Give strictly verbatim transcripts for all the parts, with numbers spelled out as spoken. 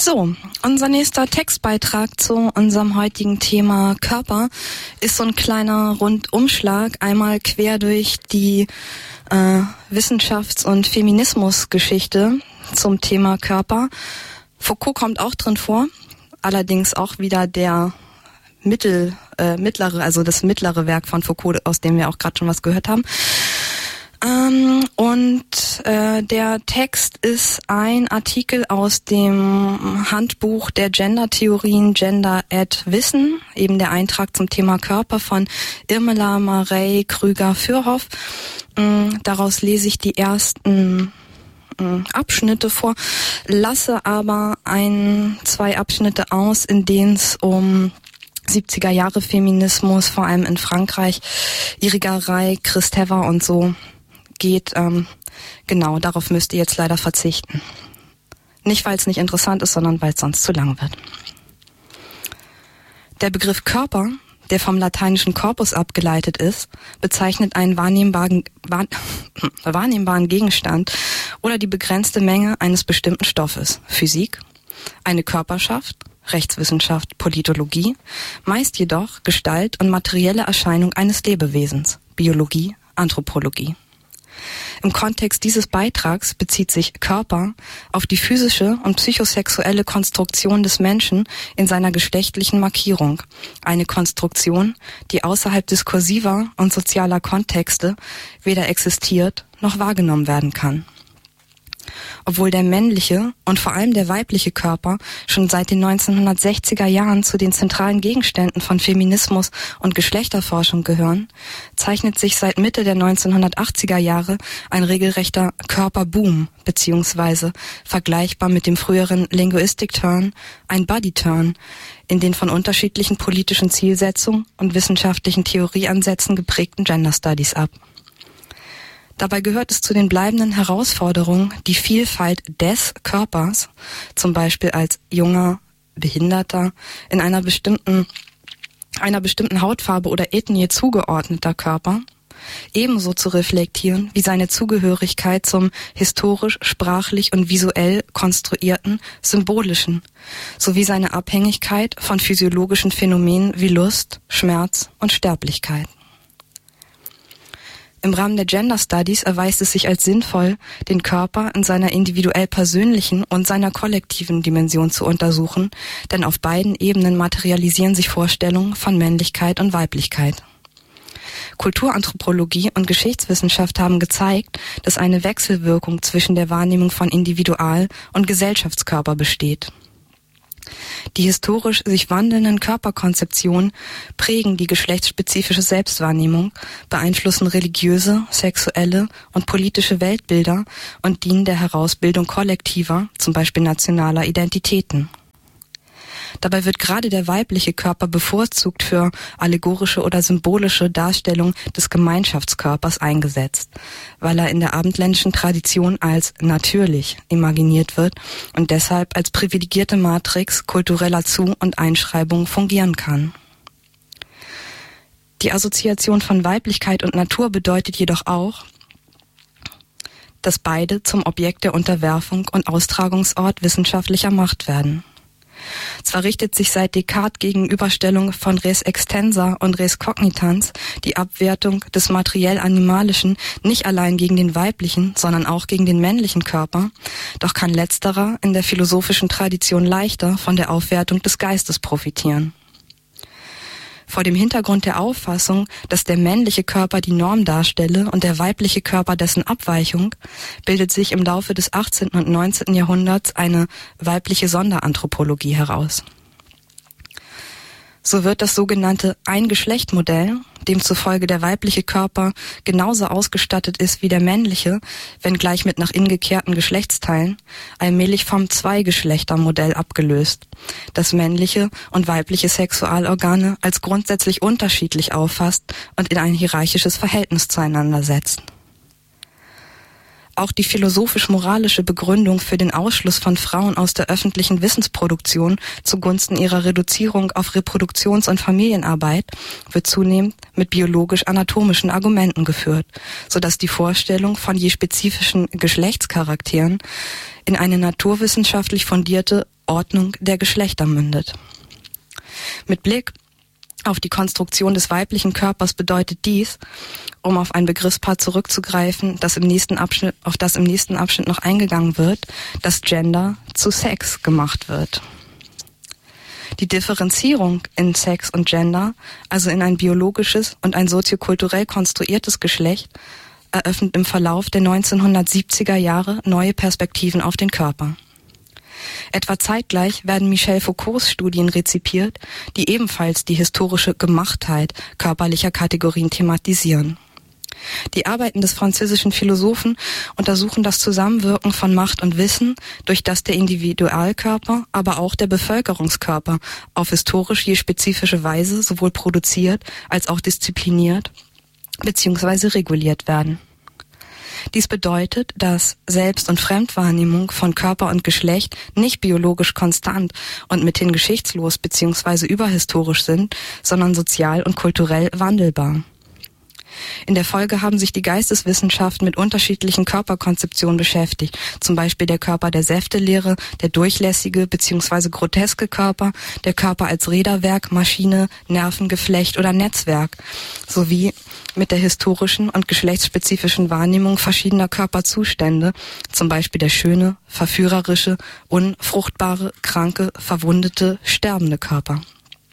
So, unser nächster Textbeitrag zu unserem heutigen Thema Körper ist so ein kleiner Rundumschlag, einmal quer durch die äh, Wissenschafts- und Feminismusgeschichte zum Thema Körper. Foucault kommt auch drin vor, allerdings auch wieder der mittel, äh, mittlere, also das mittlere Werk von Foucault, aus dem wir auch gerade schon was gehört haben. Ähm, und äh, der Text ist ein Artikel aus dem Handbuch der Gender-Theorien, Gender at Wissen, eben der Eintrag zum Thema Körper von Irmela Marey Krüger-Fürhoff. Ähm, daraus lese ich die ersten äh, Abschnitte vor, lasse aber ein, zwei Abschnitte aus, in denen es um siebziger Jahre Feminismus, vor allem in Frankreich, Irigaray, Kristeva und so geht. Ähm, genau, darauf müsst ihr jetzt leider verzichten. Nicht, weil es nicht interessant ist, sondern weil es sonst zu lang wird. Der Begriff Körper, der vom lateinischen corpus abgeleitet ist, bezeichnet einen wahrnehmbaren, wahr, wahrnehmbaren Gegenstand oder die begrenzte Menge eines bestimmten Stoffes. Physik, eine Körperschaft, Rechtswissenschaft, Politologie, meist jedoch Gestalt und materielle Erscheinung eines Lebewesens, Biologie, Anthropologie. Im Kontext dieses Beitrags bezieht sich Körper auf die physische und psychosexuelle Konstruktion des Menschen in seiner geschlechtlichen Markierung. Eine Konstruktion, die außerhalb diskursiver und sozialer Kontexte weder existiert noch wahrgenommen werden kann. Obwohl der männliche und vor allem der weibliche Körper schon seit den neunzehnhundertsechziger Jahren zu den zentralen Gegenständen von Feminismus und Geschlechterforschung gehören, zeichnet sich seit Mitte der neunzehnhundertachtziger Jahre ein regelrechter Körperboom beziehungsweise vergleichbar mit dem früheren Linguistic Turn ein Body Turn in den von unterschiedlichen politischen Zielsetzungen und wissenschaftlichen Theorieansätzen geprägten Gender Studies ab. Dabei gehört es zu den bleibenden Herausforderungen, die Vielfalt des Körpers, zum Beispiel als junger, behinderter, in einer bestimmten, einer bestimmten Hautfarbe oder Ethnie zugeordneter Körper, ebenso zu reflektieren wie seine Zugehörigkeit zum historisch, sprachlich und visuell konstruierten, symbolischen, sowie seine Abhängigkeit von physiologischen Phänomenen wie Lust, Schmerz und Sterblichkeit. Im Rahmen der Gender Studies erweist es sich als sinnvoll, den Körper in seiner individuell persönlichen und seiner kollektiven Dimension zu untersuchen, denn auf beiden Ebenen materialisieren sich Vorstellungen von Männlichkeit und Weiblichkeit. Kulturanthropologie und Geschichtswissenschaft haben gezeigt, dass eine Wechselwirkung zwischen der Wahrnehmung von Individual- und Gesellschaftskörper besteht. Die historisch sich wandelnden Körperkonzeptionen prägen die geschlechtsspezifische Selbstwahrnehmung, beeinflussen religiöse, sexuelle und politische Weltbilder und dienen der Herausbildung kollektiver, zum Beispiel nationaler Identitäten. Dabei wird gerade der weibliche Körper bevorzugt für allegorische oder symbolische Darstellung des Gemeinschaftskörpers eingesetzt, weil er in der abendländischen Tradition als natürlich imaginiert wird und deshalb als privilegierte Matrix kultureller Zu- und Einschreibung fungieren kann. Die Assoziation von Weiblichkeit und Natur bedeutet jedoch auch, dass beide zum Objekt der Unterwerfung und Austragungsort wissenschaftlicher Macht werden. Zwar richtet sich seit Descartes Gegenüberstellung von res extensa und res cognitans, die Abwertung des materiell-animalischen, nicht allein gegen den weiblichen, sondern auch gegen den männlichen Körper, doch kann letzterer in der philosophischen Tradition leichter von der Aufwertung des Geistes profitieren. Vor dem Hintergrund der Auffassung, dass der männliche Körper die Norm darstelle und der weibliche Körper dessen Abweichung, bildet sich im Laufe des achtzehnten und neunzehnten Jahrhunderts eine weibliche Sonderanthropologie heraus. So wird das sogenannte Ein-Geschlecht-Modell, demzufolge der weibliche Körper genauso ausgestattet ist wie der männliche, wenngleich mit nach innen gekehrten Geschlechtsteilen, allmählich vom Zwei-Geschlechter-Modell abgelöst, das männliche und weibliche Sexualorgane als grundsätzlich unterschiedlich auffasst und in ein hierarchisches Verhältnis zueinander setzt. Auch die philosophisch-moralische Begründung für den Ausschluss von Frauen aus der öffentlichen Wissensproduktion zugunsten ihrer Reduzierung auf Reproduktions- und Familienarbeit wird zunehmend mit biologisch-anatomischen Argumenten geführt, sodass die Vorstellung von je spezifischen Geschlechtscharakteren in eine naturwissenschaftlich fundierte Ordnung der Geschlechter mündet. Mit Blick auf die Konstruktion des weiblichen Körpers bedeutet dies, um auf ein Begriffspaar zurückzugreifen, das im nächsten Abschnitt, auf das im nächsten Abschnitt noch eingegangen wird, dass Gender zu Sex gemacht wird. Die Differenzierung in Sex und Gender, also in ein biologisches und ein soziokulturell konstruiertes Geschlecht, eröffnet im Verlauf der neunzehnhundertsiebziger Jahre neue Perspektiven auf den Körper. Etwa zeitgleich werden Michel Foucaults Studien rezipiert, die ebenfalls die historische Gemachtheit körperlicher Kategorien thematisieren. Die Arbeiten des französischen Philosophen untersuchen das Zusammenwirken von Macht und Wissen, durch das der Individualkörper, aber auch der Bevölkerungskörper auf historisch je spezifische Weise sowohl produziert als auch diszipliniert bzw. reguliert werden. Dies bedeutet, dass Selbst- und Fremdwahrnehmung von Körper und Geschlecht nicht biologisch konstant und mithin geschichtslos bzw. überhistorisch sind, sondern sozial und kulturell wandelbar. In der Folge haben sich die Geisteswissenschaften mit unterschiedlichen Körperkonzeptionen beschäftigt, zum Beispiel der Körper der Säftelehre, der durchlässige bzw. groteske Körper, der Körper als Räderwerk, Maschine, Nervengeflecht oder Netzwerk, sowie mit der historischen und geschlechtsspezifischen Wahrnehmung verschiedener Körperzustände, zum Beispiel der schöne, verführerische, unfruchtbare, kranke, verwundete, sterbende Körper.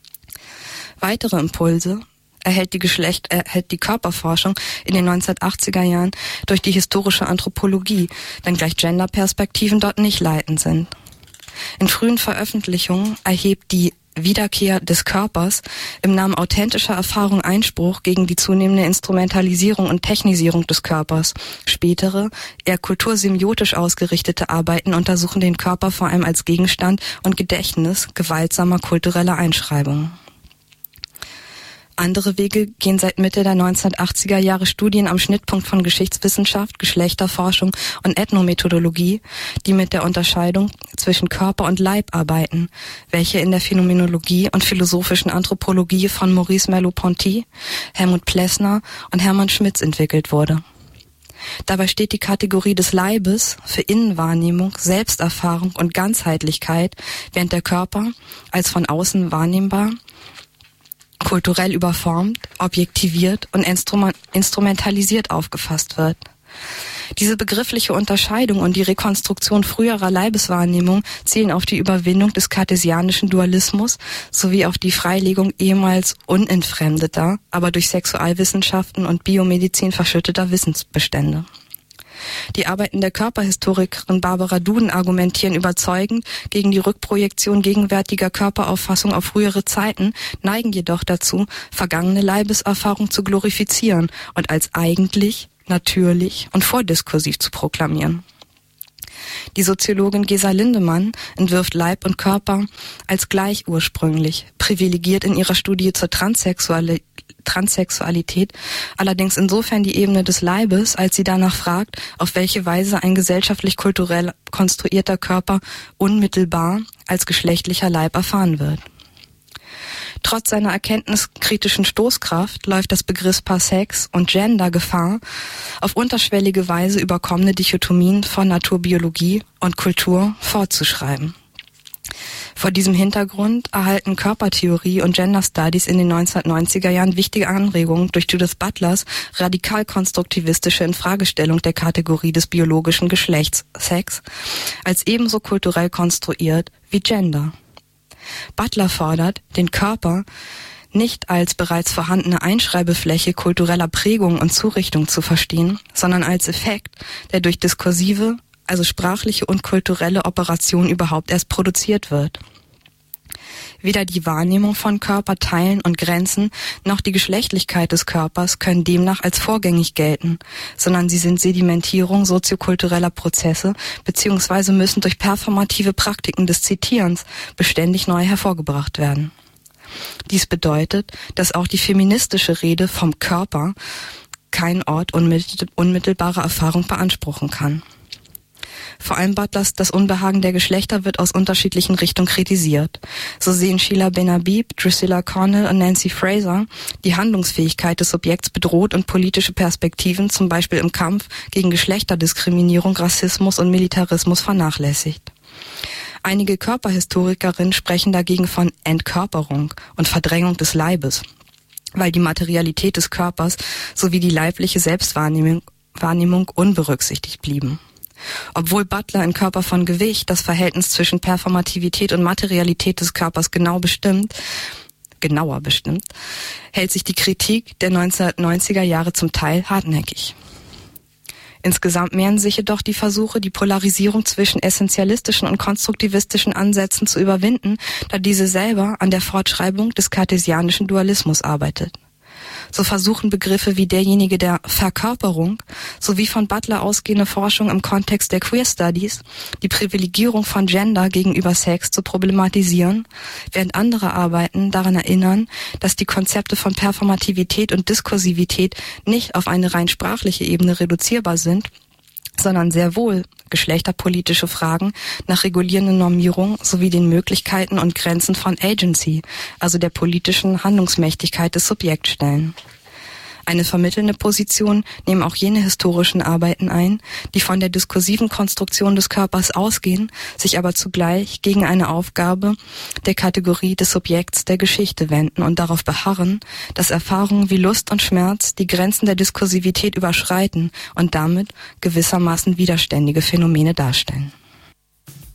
Weitere Impulse erhält die Geschlecht, erhält die Körperforschung in den neunzehnhundertachtziger Jahren durch die historische Anthropologie, wenngleich Genderperspektiven dort nicht leitend sind. In frühen Veröffentlichungen erhebt die Wiederkehr des Körpers im Namen authentischer Erfahrung Einspruch gegen die zunehmende Instrumentalisierung und Technisierung des Körpers. Spätere, eher kultursemiotisch ausgerichtete Arbeiten untersuchen den Körper vor allem als Gegenstand und Gedächtnis gewaltsamer kultureller Einschreibungen. Andere Wege gehen seit Mitte der neunzehnhundertachtziger Jahre Studien am Schnittpunkt von Geschichtswissenschaft, Geschlechterforschung und Ethnomethodologie, die mit der Unterscheidung zwischen Körper und Leib arbeiten, welche in der Phänomenologie und philosophischen Anthropologie von Maurice Merleau-Ponty, Helmut Plessner und Hermann Schmitz entwickelt wurde. Dabei steht die Kategorie des Leibes für Innenwahrnehmung, Selbsterfahrung und Ganzheitlichkeit, während der Körper als von außen wahrnehmbar, kulturell überformt, objektiviert und instrumentalisiert aufgefasst wird. Diese begriffliche Unterscheidung und die Rekonstruktion früherer Leibeswahrnehmung zielen auf die Überwindung des kartesianischen Dualismus sowie auf die Freilegung ehemals unentfremdeter, aber durch Sexualwissenschaften und Biomedizin verschütteter Wissensbestände. Die Arbeiten der Körperhistorikerin Barbara Duden argumentieren überzeugend gegen die Rückprojektion gegenwärtiger Körperauffassung auf frühere Zeiten, neigen jedoch dazu, vergangene Leibeserfahrung zu glorifizieren und als eigentlich, natürlich und vordiskursiv zu proklamieren. Die Soziologin Gesa Lindemann entwirft Leib und Körper als gleich ursprünglich, privilegiert in ihrer Studie zur Transsexualität Transsexualität, allerdings insofern die Ebene des Leibes, als sie danach fragt, auf welche Weise ein gesellschaftlich-kulturell konstruierter Körper unmittelbar als geschlechtlicher Leib erfahren wird. Trotz seiner erkenntniskritischen Stoßkraft läuft das Begriffspaar Sex und Gender Gefahr, auf unterschwellige Weise überkommene Dichotomien von Naturbiologie und Kultur fortzuschreiben. Vor diesem Hintergrund erhalten Körpertheorie und Gender Studies in den neunzehnhundertneunziger Jahren wichtige Anregungen durch Judith Butlers radikal-konstruktivistische Infragestellung der Kategorie des biologischen Geschlechts Sex als ebenso kulturell konstruiert wie Gender. Butler fordert, den Körper nicht als bereits vorhandene Einschreibefläche kultureller Prägung und Zurichtung zu verstehen, sondern als Effekt, der durch diskursive, also sprachliche und kulturelle Operation überhaupt erst produziert wird. Weder die Wahrnehmung von Körperteilen und Grenzen noch die Geschlechtlichkeit des Körpers können demnach als vorgängig gelten, sondern sie sind Sedimentierung soziokultureller Prozesse bzw. müssen durch performative Praktiken des Zitierens beständig neu hervorgebracht werden. Dies bedeutet, dass auch die feministische Rede vom Körper keinen Ort unmittelbarer Erfahrung beanspruchen kann. Vor allem Butlers Das Unbehagen der Geschlechter wird aus unterschiedlichen Richtungen kritisiert. So sehen Sheila Ben-Habib, Drusilla Cornell und Nancy Fraser die Handlungsfähigkeit des Subjekts bedroht und politische Perspektiven, zum Beispiel im Kampf gegen Geschlechterdiskriminierung, Rassismus und Militarismus, vernachlässigt. Einige Körperhistorikerinnen sprechen dagegen von Entkörperung und Verdrängung des Leibes, weil die Materialität des Körpers sowie die leibliche Selbstwahrnehmung Wahrnehmung unberücksichtigt blieben. Obwohl Butler in Körper von Gewicht das Verhältnis zwischen Performativität und Materialität des Körpers genau bestimmt, genauer bestimmt, hält sich die Kritik der neunzehnhundertneunziger Jahre zum Teil hartnäckig. Insgesamt mehren sich jedoch die Versuche, die Polarisierung zwischen essentialistischen und konstruktivistischen Ansätzen zu überwinden, da diese selber an der Fortschreibung des kartesianischen Dualismus arbeitet. So versuchen Begriffe wie derjenige der Verkörperung sowie von Butler ausgehende Forschung im Kontext der Queer Studies die Privilegierung von Gender gegenüber Sex zu problematisieren, während andere Arbeiten daran erinnern, dass die Konzepte von Performativität und Diskursivität nicht auf eine rein sprachliche Ebene reduzierbar sind, sondern sehr wohl geschlechterpolitische Fragen nach regulierenden Normierungen sowie den Möglichkeiten und Grenzen von Agency, also der politischen Handlungsmächtigkeit des Subjekts stellen. Eine vermittelnde Position nehmen auch jene historischen Arbeiten ein, die von der diskursiven Konstruktion des Körpers ausgehen, sich aber zugleich gegen eine Aufgabe der Kategorie des Subjekts der Geschichte wenden und darauf beharren, dass Erfahrungen wie Lust und Schmerz die Grenzen der Diskursivität überschreiten und damit gewissermaßen widerständige Phänomene darstellen.